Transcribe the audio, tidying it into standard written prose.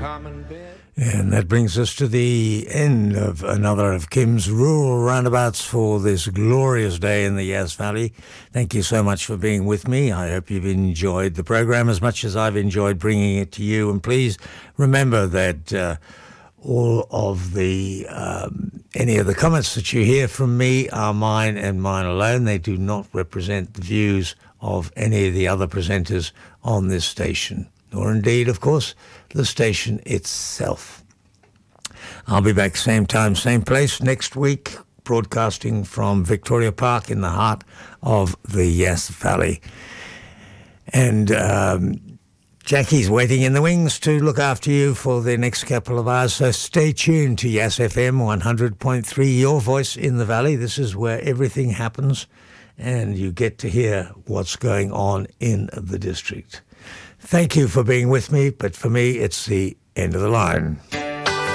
And that brings us to the end of another of Kim's rural roundabouts for this glorious day in the Yass Valley. Thank you so much for being with me. I hope you've enjoyed the program as much as I've enjoyed bringing it to you. And please remember that all of the any of the comments that you hear from me are mine and mine alone. They do not represent the views of any of the other presenters on this station, nor indeed, of course, the station itself. I'll be back same time, same place next week, broadcasting from Victoria Park in the heart of the Yass Valley. And Jackie's waiting in the wings to look after you for the next couple of hours, so stay tuned to Yass FM 100.3, your voice in the valley. This is where everything happens and you get to hear what's going on in the district. Thank you for being with me, but for me, it's the end of the line.